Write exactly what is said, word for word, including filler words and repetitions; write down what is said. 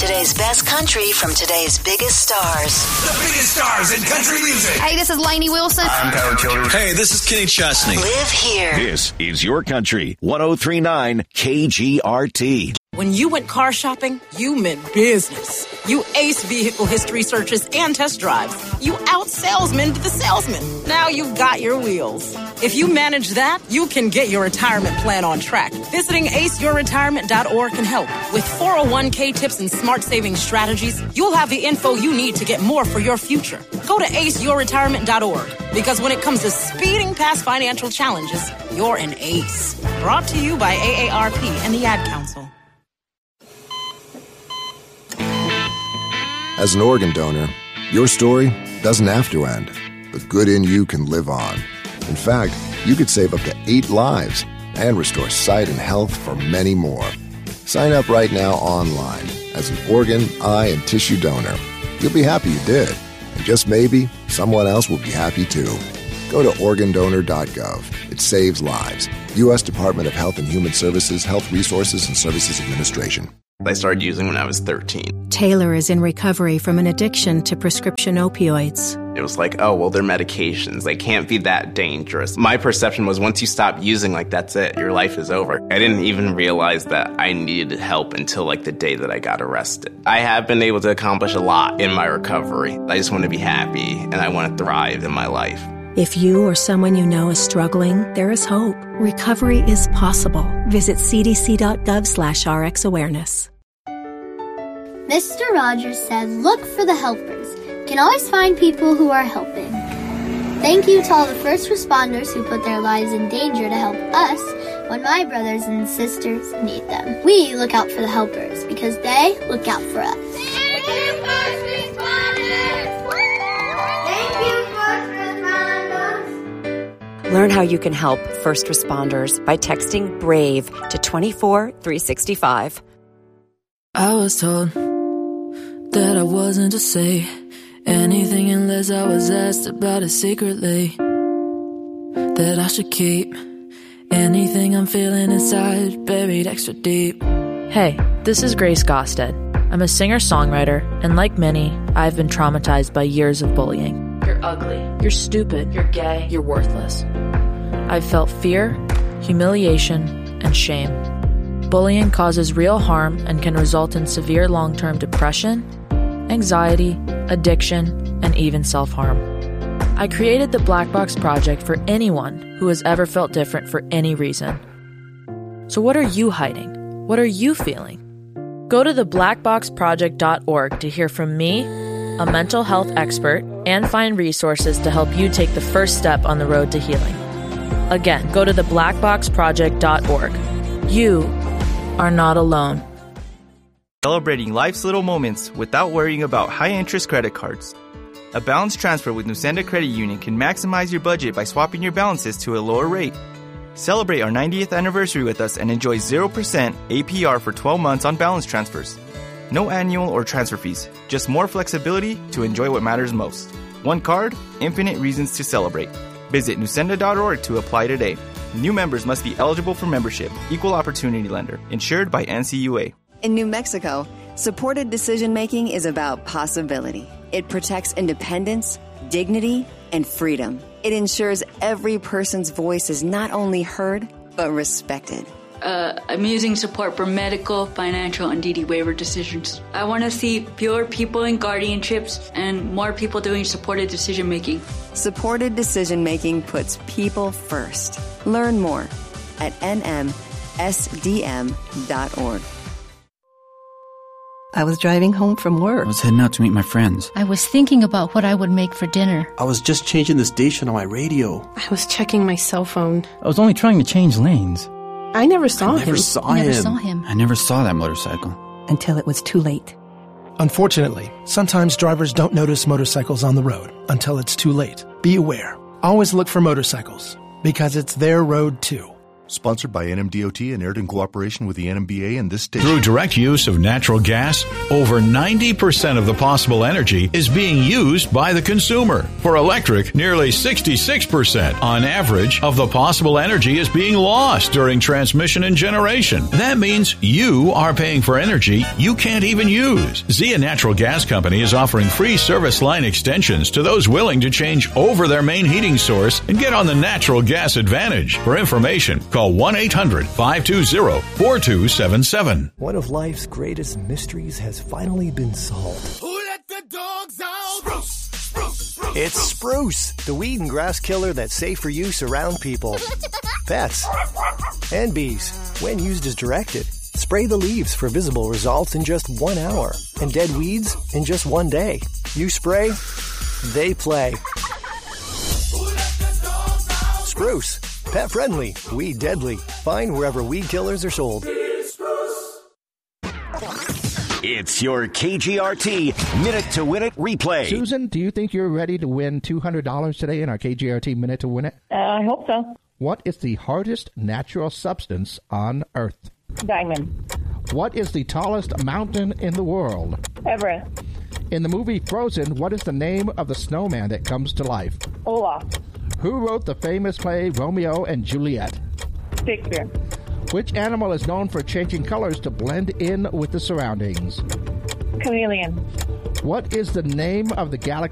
Today's best country from today's biggest stars. The biggest stars in country music. Hey, this is Lainey Wilson. I'm Tyler Childers. Hey, this is Kenny Chesney. Live here. This is your country. one oh three point nine K G R T. When you went car shopping, you meant business. You aced vehicle history searches and test drives. You out-salesmaned the salesman. Now you've got your wheels. If you manage that, you can get your retirement plan on track. Visiting ace your retirement dot org can help. With four oh one k tips and smart saving strategies, you'll have the info you need to get more for your future. Go to ace your retirement dot org, because when it comes to speeding past financial challenges, you're an ace. Brought to you by A A R P and the Ad Council. As an organ donor, your story doesn't have to end. The good in you can live on. In fact, you could save up to eight lives and restore sight and health for many more. Sign up right now online as an organ, eye, and tissue donor. You'll be happy you did. And just maybe, someone else will be happy too. Go to organ donor dot gov. It saves lives. U S Department of Health and Human Services, Health Resources and Services Administration. I started using when I was thirteen. Taylor is in recovery from an addiction to prescription opioids. It was like, oh, well, they're medications. They can't be that dangerous. My perception was once you stop using, like, that's it. Your life is over. I didn't even realize that I needed help until, like, the day that I got arrested. I have been able to accomplish a lot in my recovery. I just want to be happy, and I want to thrive in my life. If you or someone you know is struggling, there is hope. Recovery is possible. Visit c d c dot gov slash r x awareness. Mister Rogers said, look for the helpers. You can always find people who are helping. Thank you to all the first responders who put their lives in danger to help us when my brothers and sisters need them. We look out for the helpers because they look out for us. Thank you, first responders! Thank you, first responders! Learn how you can help first responders by texting BRAVE to two four three six five. I was told that I wasn't to say anything unless I was asked about it secretly. That I should keep anything I'm feeling inside buried extra deep. Hey, this is Grace Gosted. I'm a singer-songwriter, and like many, I've been traumatized by years of bullying. You're ugly. You're stupid. You're gay. You're worthless. I've felt fear, humiliation, and shame. Bullying causes real harm and can result in severe long-term depression, anxiety, addiction, and even self-harm. I created the Black Box Project for anyone who has ever felt different for any reason. So what are you hiding? What are you feeling? Go to the black box project dot org to hear from me, a mental health expert, and find resources to help you take the first step on the road to healing. Again, go to the black box project dot org. You are not alone. Celebrating life's little moments without worrying about high-interest credit cards. A balance transfer with Nusenda Credit Union can maximize your budget by swapping your balances to a lower rate. Celebrate our ninetieth anniversary with us and enjoy zero percent A P R for twelve months on balance transfers. No annual or transfer fees, just more flexibility to enjoy what matters most. One card, infinite reasons to celebrate. Visit nusenda dot org to apply today. New members must be eligible for membership. Equal opportunity lender. Insured by N C U A. In New Mexico, supported decision-making is about possibility. It protects independence, dignity, and freedom. It ensures every person's voice is not only heard, but respected. Uh, I'm using support for medical, financial, and D D waiver decisions. I want to see fewer people in guardianships and more people doing supported decision-making. Supported decision-making puts people first. Learn more at N M S D M dot org. I was driving home from work. I was heading out to meet my friends. I was thinking about what I would make for dinner. I was just changing the station on my radio. I was checking my cell phone. I was only trying to change lanes. I never saw I him. Never saw I never him. saw him. I never saw that motorcycle. Until it was too late. Unfortunately, sometimes drivers don't notice motorcycles on the road until it's too late. Be aware. Always look for motorcycles, because it's their road too. Sponsored by N M D O T and aired in cooperation with the N M B A and this station. Through direct use of natural gas, over ninety percent of the possible energy is being used by the consumer. For electric, nearly sixty-six percent on average of the possible energy is being lost during transmission and generation. That means you are paying for energy you can't even use. Zia Natural Gas Company is offering free service line extensions to those willing to change over their main heating source and get on the natural gas advantage. For information, call one eight hundred, five two zero, four two seven seven. One of life's greatest mysteries has finally been solved. Who let the dogs out? Spruce, spruce, spruce. It's Spruce, the weed and grass killer that's safe for use around people, pets, and bees when used as directed. Spray the leaves for visible results in just one hour and dead weeds in just one day. You spray, they play. Spruce. Pet friendly, weed deadly. Find wherever weed killers are sold. It's your K G R T Minute to Win It replay. Susan, do you think you're ready to win two hundred dollars today in our K G R T Minute to Win It? Uh, I hope so. What is the hardest natural substance on Earth? Diamond. What is the tallest mountain in the world? Everest. In the movie Frozen, what is the name of the snowman that comes to life? Olaf. Who wrote the famous play Romeo and Juliet? Shakespeare. Which animal is known for changing colors to blend in with the surroundings? Chameleon. What is the name of the galaxy